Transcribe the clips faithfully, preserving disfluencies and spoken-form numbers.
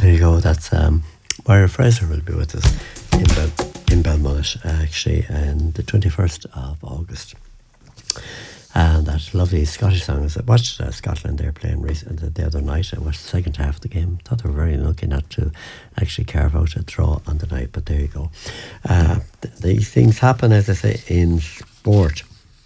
There you go. That's um, Moira Fraser will be with us in, Bel- in Belmullet, uh, actually, on the twenty-first of August. And that lovely Scottish song, I watched uh, Scotland there playing recent, the, the other night. I watched the second half of the game. Thought they were very lucky not to actually carve out a draw on the night, but there you go. Uh, th- these things happen, as I say, in sport.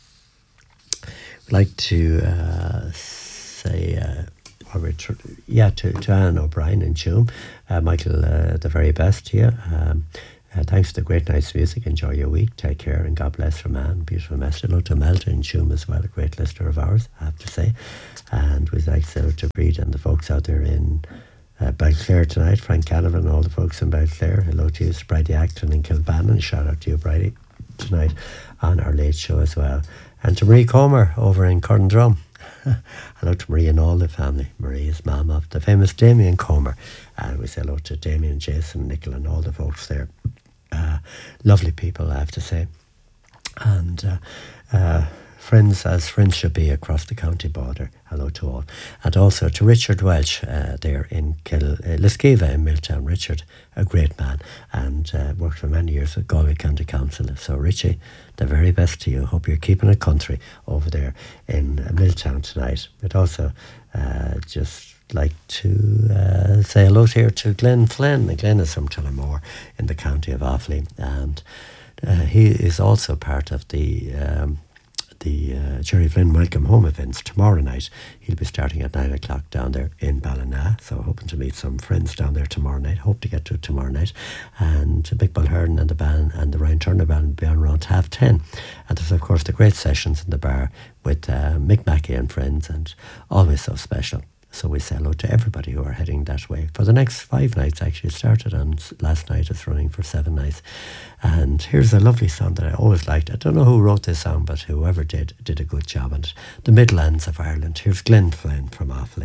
I'd like to uh, say, uh, or tr- yeah, to, to Anne O'Brien and Tuam. Uh, Michael, uh, the very best to you. Um, Uh, thanks for the great night's music. Enjoy your week. Take care and God bless from Anne. Beautiful message. Hello to Melton and Tuam as well, a great listener of ours, I have to say. And we'd like to say hello to Breed and the folks out there in uh, Balclare tonight. Frank Canavan and all the folks in Balclare. Hello to you, Bridie Acton in Kilbannon. Shout out to you, Bridie, tonight on our late show as well. And to Marie Comer over in Corndrum. Hello to Marie and all the family. Marie is mum of the famous Damien Comer. And we say hello to Damien, Jason, Nicola and all the folks there. Uh, lovely people, I have to say. And uh, uh, friends as friends should be across the county border. Hello to all. And also to Richard Welch uh, there in Kil- uh, Liskiva in Milltown. Richard, a great man, and uh, worked for many years at Galway County Council. So Richie, the very best to you. Hope you're keeping it country over there in uh, Milltown tonight. But also uh, just like to uh, say hello here to Glenn Flynn. Glenn is from Tullamore in the county of Offaly, and uh, he is also part of the um, the uh, Jerry Flynn Welcome Home events tomorrow night. He'll be starting at nine o'clock down there in Ballina, so hoping to meet some friends down there tomorrow night. Hope to get to it tomorrow night. And Big Balhern and the band and the Ryan Turner band will be on around half ten. And there's of course the great sessions in the bar with uh, Mick Mackey and friends, and always so special. So we say hello to everybody who are heading that way for the next five nights. Actually, it started on last night. It's running for seven nights. And here's a lovely song that I always liked. I don't know who wrote this song, but whoever did, did a good job on it. The Midlands of Ireland. Here's Glenn Flynn from Offaly.